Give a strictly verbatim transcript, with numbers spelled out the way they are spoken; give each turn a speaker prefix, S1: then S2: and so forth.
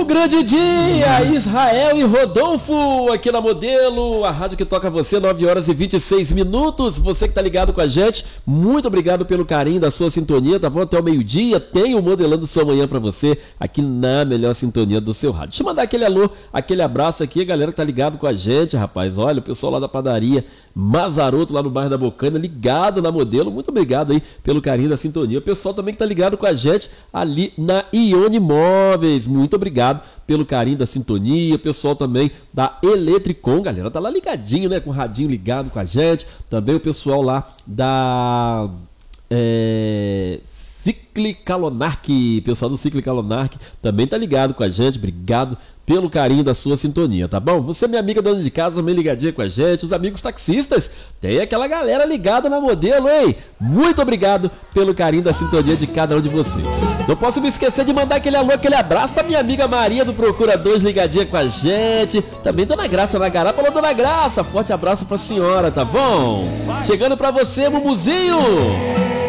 S1: grande dia, Israel e Rodolfo, aqui na Modelo, a rádio que toca você, nove horas e vinte e seis minutos. Você que tá ligado com a gente, muito obrigado pelo carinho da sua sintonia, tá bom? Até o meio-dia, tem o Modelando Sua Manhã pra você, aqui na melhor sintonia do seu rádio. Deixa eu mandar aquele alô, aquele abraço aqui, a galera que tá ligado com a gente, rapaz. Olha, o pessoal lá da padaria Mazaroto, lá no bairro da Bocana, ligado na Modelo, muito obrigado aí pelo carinho da sintonia. O pessoal também que tá ligado com a gente ali na Ione Móveis, muito obrigado pelo carinho da sintonia. O pessoal também da Eletricom, galera, tá lá ligadinho, né, com o radinho ligado com a gente. Também o pessoal lá da é, Ciclicalonark, pessoal do Ciclicalonark também tá ligado com a gente, obrigado pelo carinho da sua sintonia, tá bom? Você, minha amiga dona de casa, também ligadinha com a gente, os amigos taxistas, tem aquela galera ligada na Modelo, hein? Muito obrigado pelo carinho da sintonia de cada um de vocês. Não posso me esquecer de mandar aquele alô, aquele abraço pra minha amiga Maria do Procura dois, ligadinha com a gente. Também Dona Graça na garapa. Alô, Dona Graça, forte abraço pra senhora, tá bom? Chegando pra você, Mumuzinho!